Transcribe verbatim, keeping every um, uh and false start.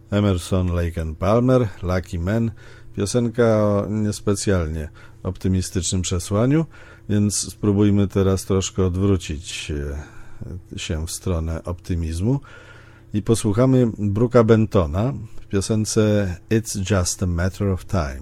Emerson, Lake and Palmer, Lucky Man. Piosenka o niespecjalnie optymistycznym przesłaniu, więc spróbujmy teraz troszkę odwrócić się w stronę optymizmu i posłuchamy Brooka Bentona w piosence It's Just a Matter of Time.